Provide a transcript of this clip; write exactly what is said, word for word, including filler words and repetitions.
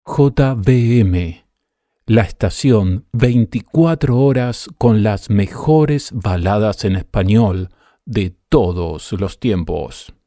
J B M, la estación veinticuatro horas con las mejores baladas en español de todos los tiempos.